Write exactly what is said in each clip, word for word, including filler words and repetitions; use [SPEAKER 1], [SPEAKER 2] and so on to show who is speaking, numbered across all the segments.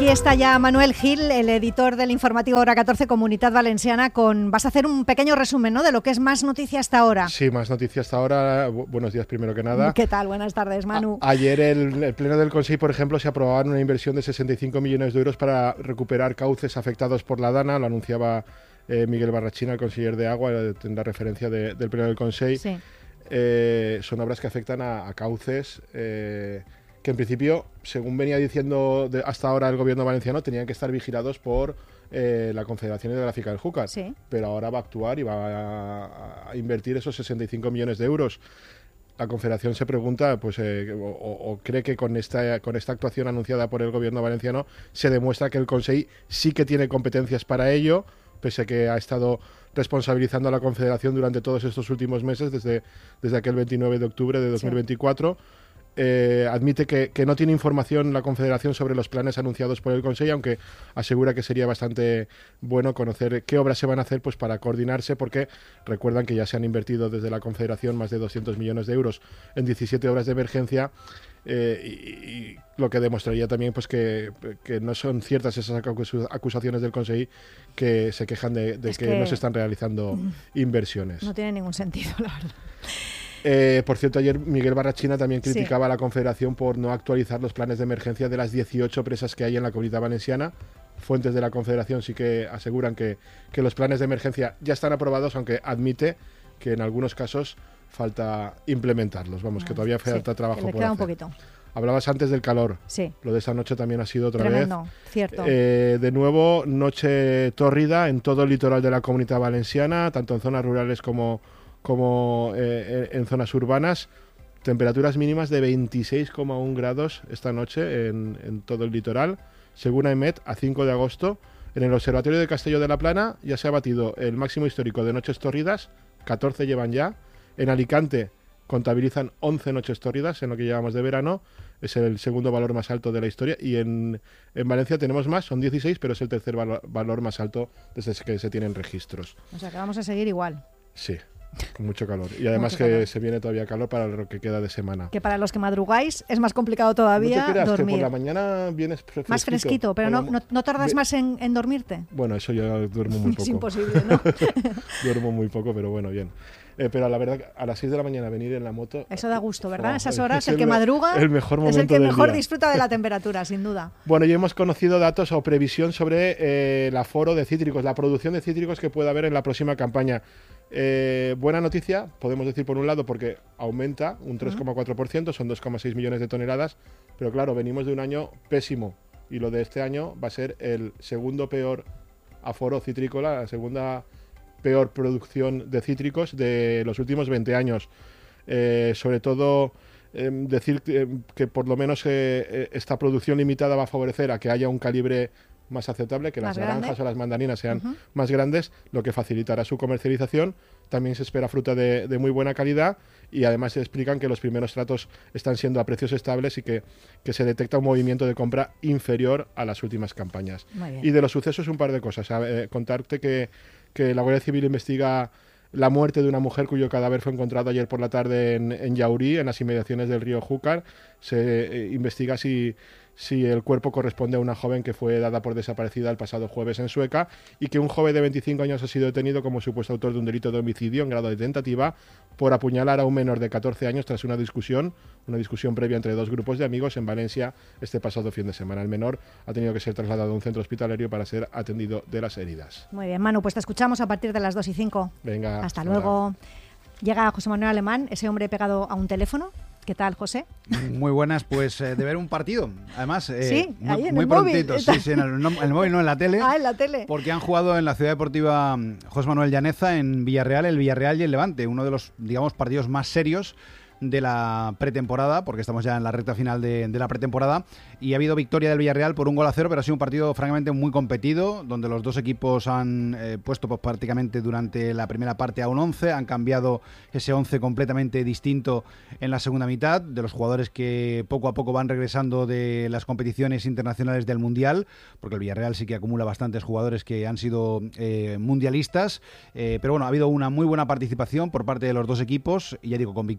[SPEAKER 1] Ahí está ya Manuel Gil, el editor del informativo Hora catorce, Comunitat Valenciana, con... Vas a hacer un pequeño resumen, ¿no?, de lo que es Más Noticia hasta ahora.
[SPEAKER 2] Sí, Más Noticia hasta ahora. Buenos días primero que nada.
[SPEAKER 1] ¿Qué tal? Buenas tardes, Manu.
[SPEAKER 2] A ayer el, el Pleno del Consejo, por ejemplo, se aprobaba una inversión de sesenta y cinco millones de euros para recuperar cauces afectados por la Dana. Lo anunciaba eh, Miguel Barrachina, el conseller de Agua, en la referencia de, del Pleno del Consejo.
[SPEAKER 1] Sí.
[SPEAKER 2] Eh, son obras que afectan a, a cauces... Eh, que en principio, según venía diciendo de hasta ahora el gobierno valenciano, tenían que estar vigilados por eh, la Confederación Hidrográfica del Júcar.
[SPEAKER 1] Sí.
[SPEAKER 2] Pero ahora va a actuar y va a, a invertir esos sesenta y cinco millones de euros. La Confederación se pregunta, pues, eh, o, o cree que con esta, con esta actuación anunciada por el gobierno valenciano se demuestra que el Consejo sí que tiene competencias para ello, pese a que ha estado responsabilizando a la Confederación durante todos estos últimos meses, desde, desde aquel veintinueve de octubre de dos mil veinticuatro. Sí. Eh, admite que, que no tiene información la Confederación sobre los planes anunciados por el Consejo, aunque asegura que sería bastante bueno conocer qué obras se van a hacer, pues, para coordinarse, porque recuerdan que ya se han invertido desde la Confederación más de doscientos millones de euros en diecisiete obras de emergencia, eh, y, y lo que demostraría también, pues, que, que no son ciertas esas acusaciones del Consejo, que se quejan de, de que, que no se están realizando inversiones.
[SPEAKER 1] No tiene ningún sentido, la verdad.
[SPEAKER 2] Eh, por cierto, ayer Miguel Barrachina también criticaba sí. a la Confederación por no actualizar los planes de emergencia de las dieciocho presas que hay en la Comunidad Valenciana. Fuentes de la Confederación sí que aseguran que, que los planes de emergencia ya están aprobados, aunque admite que en algunos casos falta implementarlos. Vamos, ah, que todavía falta sí, trabajo
[SPEAKER 1] que le
[SPEAKER 2] por
[SPEAKER 1] queda
[SPEAKER 2] hacer.
[SPEAKER 1] un poquito.
[SPEAKER 2] Hablabas antes del calor.
[SPEAKER 1] Sí.
[SPEAKER 2] Lo de esta noche también ha sido otra
[SPEAKER 1] Tremendo,
[SPEAKER 2] vez.
[SPEAKER 1] Cierto.
[SPEAKER 2] Eh, de nuevo, noche tórrida en todo el litoral de la Comunidad Valenciana, tanto en zonas rurales como... como eh, en zonas urbanas. Temperaturas mínimas de veintiséis coma uno grados esta noche en, en todo el litoral. Según AEMET, a cinco de agosto, en el Observatorio de Castelló de la Plana ya se ha batido el máximo histórico de noches tórridas, catorce llevan ya. En Alicante contabilizan once noches tórridas en lo que llevamos de verano, es el segundo valor más alto de la historia, y en, en Valencia tenemos más, son dieciséis, pero es el tercer valor, valor más alto desde que se tienen registros.
[SPEAKER 1] O sea que vamos a seguir igual.
[SPEAKER 2] Sí. Con mucho calor. Y además mucho que calor. Se viene todavía calor para lo que queda de semana.
[SPEAKER 1] Que para los que madrugáis es más complicado todavía
[SPEAKER 2] no te creas,
[SPEAKER 1] dormir.
[SPEAKER 2] Que por la mañana vienes fresquito.
[SPEAKER 1] Más fresquito, pero no, no, no tardas más en, en dormirte.
[SPEAKER 2] Bueno, eso yo duermo muy poco.
[SPEAKER 1] Es imposible, ¿no?
[SPEAKER 2] Duermo muy poco, pero bueno, bien. Eh, pero la verdad, a las seis de la mañana venir en la moto...
[SPEAKER 1] Eso da gusto, ¿verdad?
[SPEAKER 2] Oh,
[SPEAKER 1] Esas horas,
[SPEAKER 2] es
[SPEAKER 1] el, el que madruga
[SPEAKER 2] el mejor momento
[SPEAKER 1] es el que
[SPEAKER 2] del
[SPEAKER 1] mejor
[SPEAKER 2] día.
[SPEAKER 1] disfruta de la temperatura, sin duda.
[SPEAKER 2] Bueno, ya hemos conocido datos o previsión sobre eh, el aforo de cítricos, la producción de cítricos que puede haber en la próxima campaña. Eh, buena noticia, podemos decir por un lado, porque aumenta un tres coma cuatro por ciento, son dos coma seis millones de toneladas, pero claro, venimos de un año pésimo y lo de este año va a ser el segundo peor aforo citrícola, la segunda peor producción de cítricos de los últimos veinte años. Eh, sobre todo eh, decir que, que por lo menos eh, esta producción limitada va a favorecer a que haya un calibre más aceptable, que las naranjas grande. o las mandarinas sean uh-huh. más grandes, lo que facilitará su comercialización. También se espera fruta de, de muy buena calidad, y además se explican que los primeros tratos están siendo a precios estables y que, que se detecta un movimiento de compra inferior a las últimas campañas. Y de los sucesos un par de cosas. Eh, contarte que, que la Guardia Civil investiga la muerte de una mujer cuyo cadáver fue encontrado ayer por la tarde en, en Llaurí, en las inmediaciones del río Júcar. Se eh, investiga si... si el cuerpo corresponde a una joven que fue dada por desaparecida el pasado jueves en Sueca, y que un joven de veinticinco años ha sido detenido como supuesto autor de un delito de homicidio en grado de tentativa por apuñalar a un menor de catorce años tras una discusión, una discusión previa entre dos grupos de amigos en Valencia este pasado fin de semana. El menor ha tenido que ser trasladado a un centro hospitalario para ser atendido de las heridas.
[SPEAKER 1] Muy bien, Manu, pues te escuchamos a partir de las dos y cinco.
[SPEAKER 2] Venga.
[SPEAKER 1] Hasta luego. Ahora. Llega José Manuel Alemán, ese hombre pegado a un teléfono. ¿Qué tal, José?
[SPEAKER 3] Muy buenas, pues eh, de ver un partido. Además, eh,
[SPEAKER 1] sí,
[SPEAKER 3] muy,
[SPEAKER 1] ahí en
[SPEAKER 3] muy
[SPEAKER 1] el
[SPEAKER 3] prontito.
[SPEAKER 1] Móvil.
[SPEAKER 3] Sí, sí, en el, no, el móvil, no en la tele.
[SPEAKER 1] Ah, en la tele.
[SPEAKER 3] Porque han jugado en la Ciudad Deportiva José Manuel Llaneza, en Villarreal, el Villarreal y el Levante. Uno de los, digamos, partidos más serios de la pretemporada, porque estamos ya en la recta final de, de la pretemporada, y ha habido victoria del Villarreal por un gol a cero, pero ha sido un partido francamente muy competido, donde los dos equipos han eh, puesto pues, prácticamente durante la primera parte a un once, han cambiado ese once completamente distinto en la segunda mitad, de los jugadores que poco a poco van regresando de las competiciones internacionales del Mundial, porque el Villarreal sí que acumula bastantes jugadores que han sido eh, mundialistas, eh, pero bueno, ha habido una muy buena participación por parte de los dos equipos, y ya digo, con victoria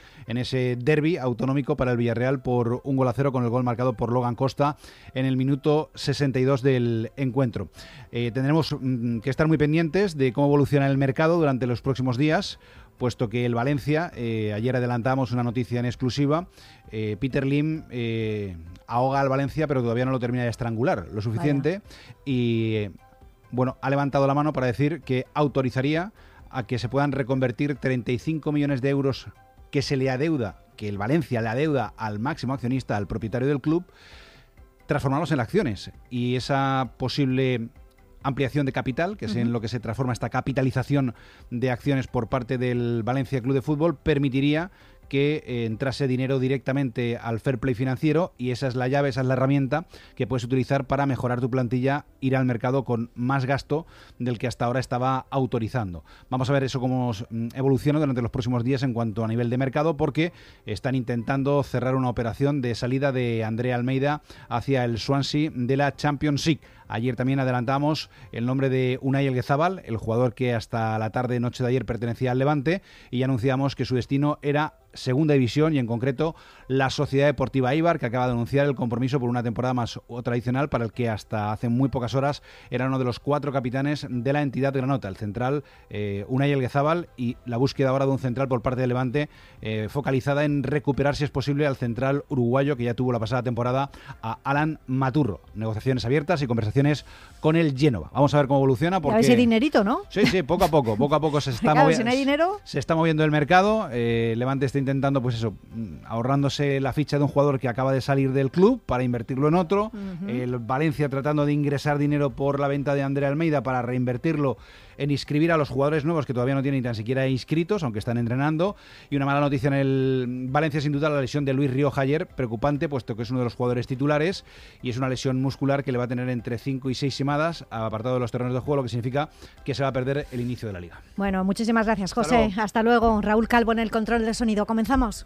[SPEAKER 3] en ese derbi autonómico para el Villarreal por un gol a cero, con el gol marcado por Logan Costa en el minuto sesenta y dos del encuentro. Eh, tendremos mm, que estar muy pendientes de cómo evoluciona el mercado durante los próximos días, puesto que el Valencia, eh, ayer adelantamos una noticia en exclusiva, eh, Peter Lim eh, ahoga al Valencia, pero todavía no lo termina de estrangular lo suficiente. Vaya. Y eh, bueno, ha levantado la mano para decir que autorizaría a que se puedan reconvertir treinta y cinco millones de euros que se le adeuda, que el Valencia le adeuda al máximo accionista, al propietario del club, transformarlos en acciones. Y esa posible ampliación de capital, que es uh-huh. en lo que se transforma esta capitalización de acciones por parte del Valencia Club de Fútbol, permitiría que eh, entrase dinero directamente al fair play financiero, y esa es la llave, esa es la herramienta que puedes utilizar para mejorar tu plantilla, ir al mercado con más gasto del que hasta ahora estaba autorizando. Vamos a ver eso cómo evoluciona durante los próximos días en cuanto a nivel de mercado, porque están intentando cerrar una operación de salida de André Almeida hacia el Swansea de la Champions League. Ayer también adelantamos el nombre de Unai Elguezabal, el jugador que hasta la tarde-noche de ayer pertenecía al Levante, y anunciamos que su destino era Segunda División, y en concreto la Sociedad Deportiva Eibar, que acaba de anunciar el compromiso por una temporada más o tradicional, para el que hasta hace muy pocas horas era uno de los cuatro capitanes de la entidad granota, el central eh, Unai Elguezabal, y la búsqueda ahora de un central por parte del Levante eh, focalizada en recuperar, si es posible, al central uruguayo que ya tuvo la pasada temporada, a Alan Maturro. Negociaciones abiertas y conversaciones con el Génova. Vamos a ver cómo evoluciona, porque...
[SPEAKER 1] A ver si hay dinerito, ¿no?
[SPEAKER 3] Sí, sí, poco a poco, poco a poco se está,
[SPEAKER 1] claro,
[SPEAKER 3] movi-
[SPEAKER 1] si no hay dinero...
[SPEAKER 3] se está moviendo el mercado. Eh, Levante está intentando, pues eso, ahorrándose la ficha de un jugador que acaba de salir del club para invertirlo en otro. Uh-huh. El Valencia tratando de ingresar dinero por la venta de André Almeida para reinvertirlo en inscribir a los jugadores nuevos que todavía no tienen ni tan siquiera inscritos, aunque están entrenando. Y una mala noticia en el Valencia, sin duda, la lesión de Luis Rioja ayer, preocupante, puesto que es uno de los jugadores titulares, y es una lesión muscular que le va a tener entre cinco y seis semanas apartado de los terrenos de juego, lo que significa que se va a perder el inicio de la liga.
[SPEAKER 1] Bueno, muchísimas gracias, José.
[SPEAKER 3] Hasta luego.
[SPEAKER 1] Hasta luego. Raúl Calvo en el control de sonido. Comenzamos.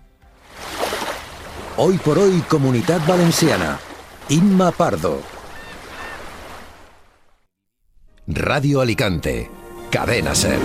[SPEAKER 4] Hoy por hoy, Comunidad Valenciana. Inma Pardo. Radio Alicante. Cadena SER.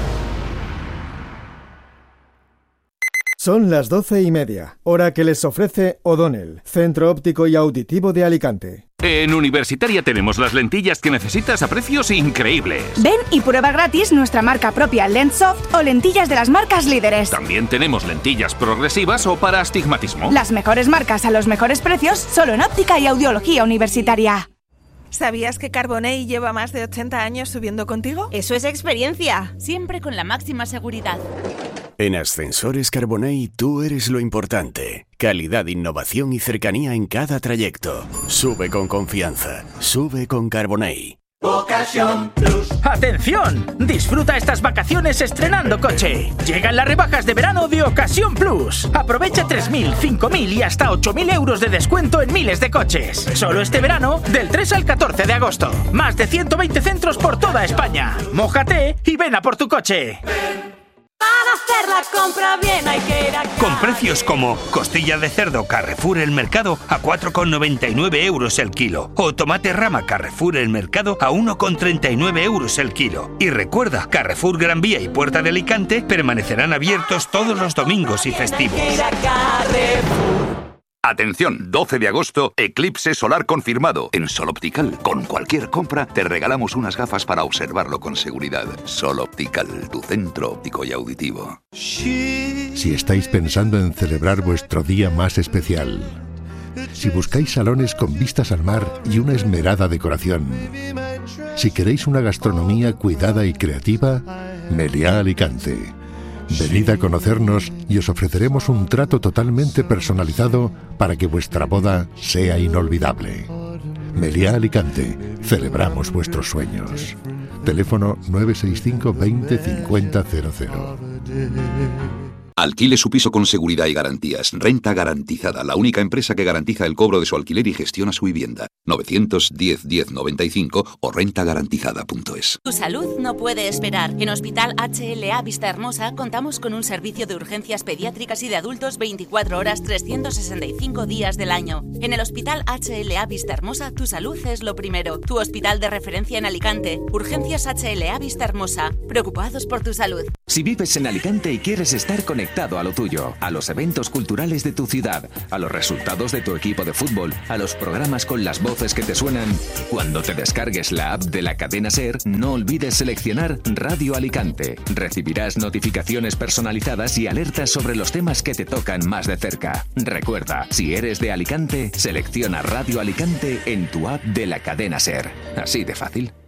[SPEAKER 5] Son las doce y media, hora que les ofrece O'Donnell, Centro Óptico y Auditivo de Alicante.
[SPEAKER 6] En Universitaria tenemos las lentillas que necesitas a precios increíbles.
[SPEAKER 7] Ven y prueba gratis nuestra marca propia Lenssoft o lentillas de las marcas líderes.
[SPEAKER 6] También tenemos lentillas progresivas o para astigmatismo.
[SPEAKER 7] Las mejores marcas a los mejores precios, solo en óptica y audiología universitaria.
[SPEAKER 8] ¿Sabías que Carbonell lleva más de ochenta años subiendo contigo?
[SPEAKER 9] Eso es experiencia, siempre con la máxima seguridad.
[SPEAKER 10] En Ascensores Carbonell tú eres lo importante. Calidad, innovación y cercanía en cada trayecto. Sube con confianza. Sube con Carbonell.
[SPEAKER 11] Ocasión Plus. ¡Atención! Disfruta estas vacaciones estrenando coche. Llegan las rebajas de verano de Ocasión Plus. Aprovecha tres mil, cinco mil y hasta ocho mil euros de descuento en miles de coches. Solo este verano, del tres al catorce de agosto. Más de ciento veinte centros por toda España. Mójate y ven a por tu coche.
[SPEAKER 12] Para hacer la compra bien hay que ir a Carrefour.
[SPEAKER 13] Con precios como costilla de cerdo Carrefour El Mercado a cuatro con noventa y nueve euros el kilo, o tomate rama Carrefour El Mercado a uno con treinta y nueve euros el kilo. Y recuerda, Carrefour Gran Vía y Puerta de Alicante permanecerán abiertos todos los domingos y festivos.
[SPEAKER 14] Atención, doce de agosto, eclipse solar confirmado en Sol Optical. Con cualquier compra te regalamos unas gafas para observarlo con seguridad. Sol Optical, tu centro óptico y auditivo.
[SPEAKER 15] Si estáis pensando en celebrar vuestro día más especial, si buscáis salones con vistas al mar y una esmerada decoración, si queréis una gastronomía cuidada y creativa, Meliá Alicante. Venid a conocernos y os ofreceremos un trato totalmente personalizado para que vuestra boda sea inolvidable. Meliá Alicante, celebramos vuestros sueños. Teléfono nueve seis cinco veinte cincuenta cero cero.
[SPEAKER 14] Alquile su piso con seguridad y garantías. Renta Garantizada, la única empresa que garantiza el cobro de su alquiler y gestiona su vivienda. novecientos diez diez noventa y cinco o rentagarantizada punto es.
[SPEAKER 9] Tu salud no puede esperar. En Hospital H L A Vista Hermosa contamos con un servicio de urgencias pediátricas y de adultos veinticuatro horas, trescientos sesenta y cinco días del año. En el Hospital H L A Vista Hermosa, tu salud es lo primero. Tu hospital de referencia en Alicante. Urgencias H L A Vista Hermosa. Preocupados por tu salud.
[SPEAKER 16] Si vives en Alicante y quieres estar conectado a lo tuyo, a los eventos culturales de tu ciudad, a los resultados de tu equipo de fútbol, a los programas con las voces que te suenan, cuando te descargues la app de la cadena SER, no olvides seleccionar Radio Alicante. Recibirás notificaciones personalizadas y alertas sobre los temas que te tocan más de cerca. Recuerda, si eres de Alicante, selecciona Radio Alicante en tu app de la cadena SER. Así de fácil.